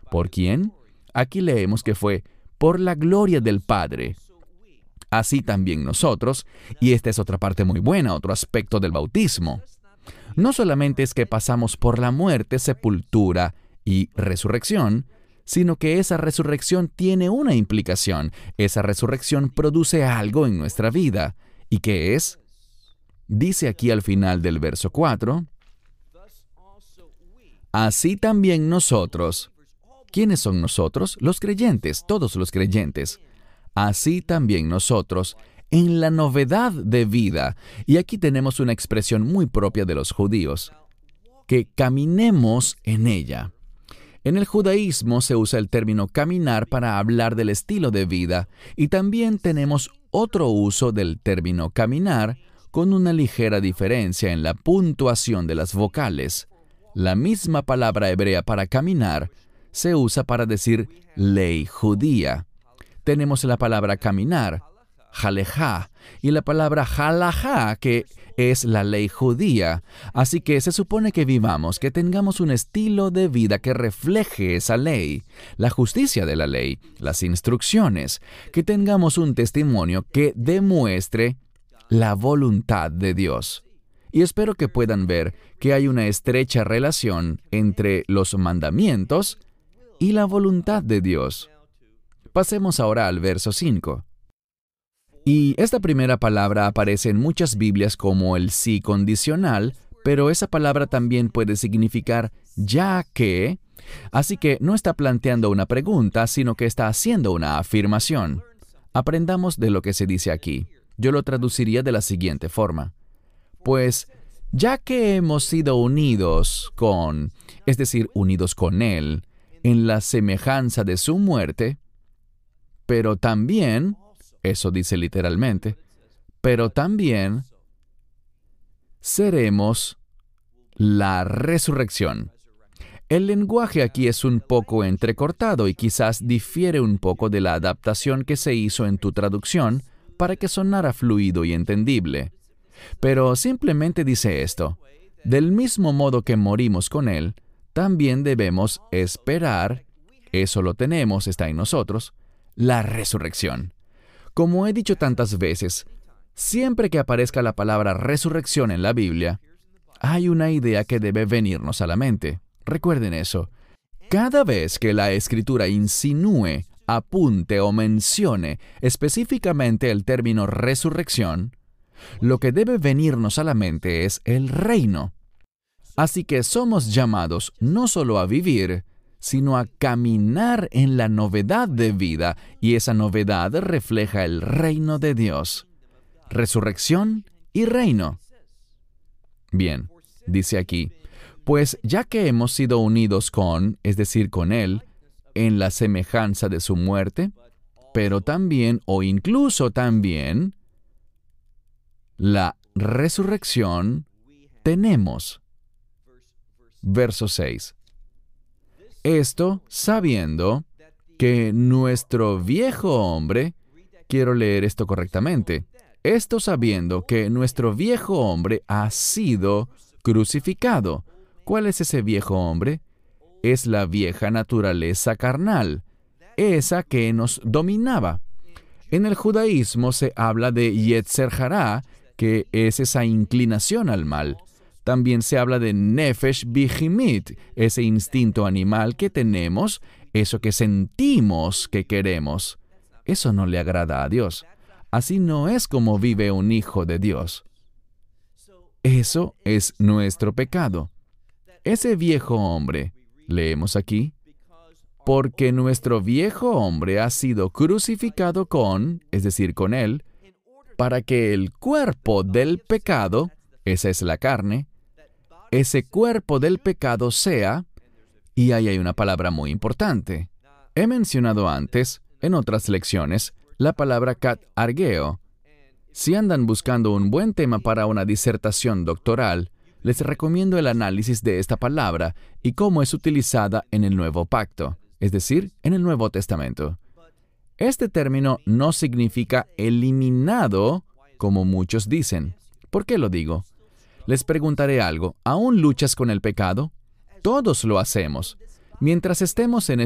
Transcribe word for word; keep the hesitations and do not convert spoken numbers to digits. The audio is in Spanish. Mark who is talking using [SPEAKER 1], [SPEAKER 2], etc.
[SPEAKER 1] ¿Por quién? Aquí leemos que fue por la gloria del Padre. Así también nosotros, y esta es otra parte muy buena, otro aspecto del bautismo. No solamente es que pasamos por la muerte, sepultura y resurrección, sino que esa resurrección tiene una implicación. Esa resurrección produce algo en nuestra vida. ¿Y qué es? Dice aquí al final del verso cuatro, así también nosotros. ¿Quiénes son nosotros? Los creyentes, todos los creyentes. Así también nosotros, en la novedad de vida. Y aquí tenemos una expresión muy propia de los judíos, que caminemos en ella. En el judaísmo se usa el término caminar para hablar del estilo de vida, y también tenemos otro uso del término caminar con una ligera diferencia en la puntuación de las vocales. La misma palabra hebrea para caminar se usa para decir ley judía. Tenemos la palabra caminar, halajá, y la palabra halajá, que es la ley judía. Así que se supone que vivamos, que tengamos un estilo de vida que refleje esa ley, la justicia de la ley, las instrucciones, que tengamos un testimonio que demuestre la voluntad de Dios. Y espero que puedan ver que hay una estrecha relación entre los mandamientos y la voluntad de Dios. Pasemos ahora al verso cinco. Y esta primera palabra aparece en muchas Biblias como el sí condicional, pero esa palabra también puede significar ya que, así que no está planteando una pregunta, sino que está haciendo una afirmación. Aprendamos de lo que se dice aquí. Yo lo traduciría de la siguiente forma. Pues, ya que hemos sido unidos con, es decir, unidos con Él, en la semejanza de su muerte, pero también, eso dice literalmente, pero también seremos la resurrección. El lenguaje aquí es un poco entrecortado y quizás difiere un poco de la adaptación que se hizo en tu traducción para que sonara fluido y entendible. Pero simplemente dice esto: del mismo modo que morimos con Él, también debemos esperar, eso lo tenemos, está en nosotros, la resurrección. Como he dicho tantas veces, siempre que aparezca la palabra resurrección en la Biblia, hay una idea que debe venirnos a la mente. Recuerden eso. Cada vez que la Escritura insinúe, apunte o mencione específicamente el término resurrección, lo que debe venirnos a la mente es el reino. Así que somos llamados no solo a vivir, sino a caminar en la novedad de vida, y esa novedad refleja el reino de Dios. Resurrección y reino. Bien, dice aquí, pues ya que hemos sido unidos con, es decir, con Él, en la semejanza de su muerte, pero también, o incluso también, la resurrección tenemos. Verso seis. Esto sabiendo que nuestro viejo hombre, quiero leer esto correctamente, esto sabiendo que nuestro viejo hombre ha sido crucificado. ¿Cuál es ese viejo hombre? Es la vieja naturaleza carnal, esa que nos dominaba. En el judaísmo se habla de Yetzer Hará, que es esa inclinación al mal. También se habla de Nefesh Bihimit, ese instinto animal que tenemos, eso que sentimos que queremos. Eso no le agrada a Dios. Así no es como vive un hijo de Dios. Eso es nuestro pecado. Ese viejo hombre, leemos aquí, porque nuestro viejo hombre ha sido crucificado con, es decir, con Él, para que el cuerpo del pecado, esa es la carne, ese cuerpo del pecado sea, y ahí hay una palabra muy importante. He mencionado antes, en otras lecciones, la palabra kat argeo. Si andan buscando un buen tema para una disertación doctoral, les recomiendo el análisis de esta palabra y cómo es utilizada en el Nuevo Pacto, es decir, en el Nuevo Testamento. Este término no significa eliminado, como muchos dicen. ¿Por qué lo digo? Les preguntaré algo. ¿Aún luchas con el pecado? Todos lo hacemos. Mientras estemos en